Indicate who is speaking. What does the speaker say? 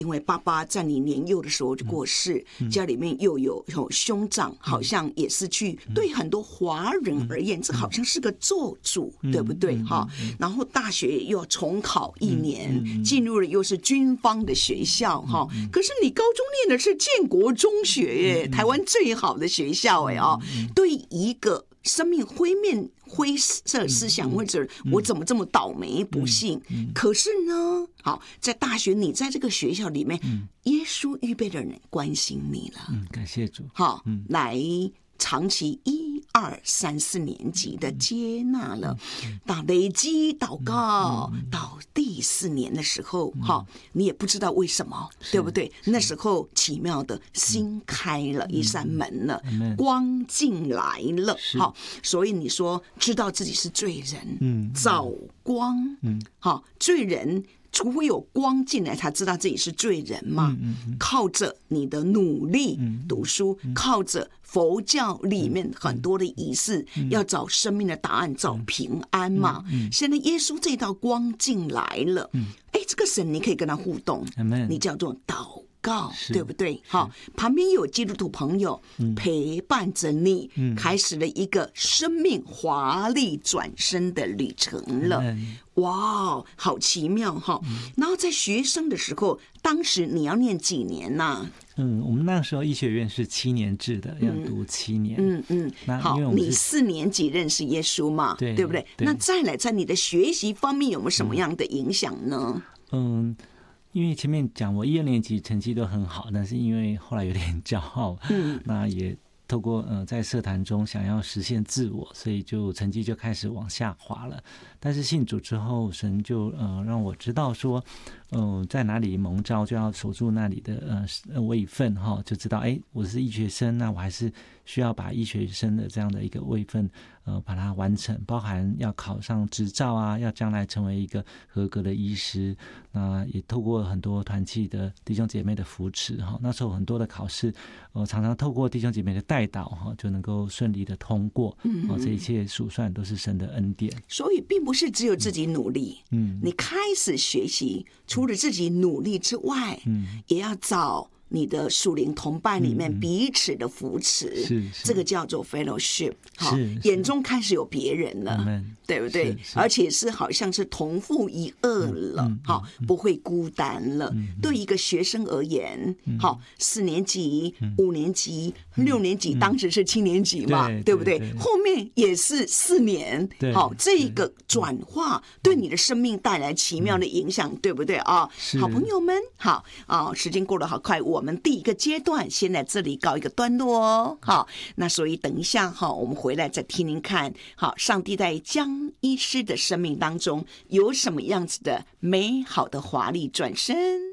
Speaker 1: 因为爸爸在你年幼的时候就过世，家里面又有兄长，好像也是去，对很多华人而言，这好像是个咒诅，对不对？然后大学又要重考1年，进入了又是军方的学校，可是你高中念的是建国中学耶，台湾最好的学校哎对一个生命灰色思想，或者我怎么这么倒霉不幸？可是呢，好，在大学你在这个学校里面，耶稣预备的人关心你了，
Speaker 2: 感谢主。
Speaker 1: 好，来长期1、2、3、4年级的接纳了，到累积祷告到第4年的时候，你也不知道为什么，对不对？那时候奇妙的心开了一扇门了，光进来了，好，所以你说知道自己是罪人，找光，好，罪人。除非有光进来，才知道自己是罪人嘛。靠着你的努力读书，靠着佛教里面很多的仪式，要找生命的答案，找平安嘛。现在耶稣这道光进来了，这个神你可以跟他互动，你叫做祷告，对不对？好，旁边有基督徒朋友陪伴着你，开始了一个生命华丽转身的旅程了。哇，好奇妙哈！然后在学生的时候，当时你要念几年呐？
Speaker 2: 我们那时候医学院是7年制的，要读7年。
Speaker 1: 好，你4年级认识耶稣嘛？对不对？那再来，在你的学习方面有没有什么样的影响呢？
Speaker 2: 因为前面讲我1、2年级成绩都很好，但是因为后来有点骄傲，那也透过在社团中想要实现自我，所以就成绩就开始往下滑了。但是信主之后，神就让我知道说，在哪里蒙召就要守住那里的位分哈，就知道我是医学生，那我还是需要把医学生的这样的一个位分把它完成，包含要考上执照啊，要将来成为一个合格的医师。那也透过很多团契的弟兄姐妹的扶持哈，那时候很多的考试，常常透过弟兄姐妹的带导哈，就能够顺利的通过。这一切数算都是神的恩典。
Speaker 1: 所以并不是只有自己努力，你开始学习，除了自己努力之外，也要找你的属灵同伴里面彼此的扶持，这个叫做 fellowship。眼中开始有别人了，对不对？而且是好像是同父一轭了，不会孤单了。对一个学生而言，4年级、5年级、6年级，当时是7年级嘛，对不对？后面也是4年，这个转化对你的生命带来奇妙的影响，对不对啊？好朋友们，好时间过得好快，我们第一个阶段先在这里告一个段落哦。好，那所以等一下我们回来再听听看，上帝在江医师的生命当中有什么样子的美好的华丽转身。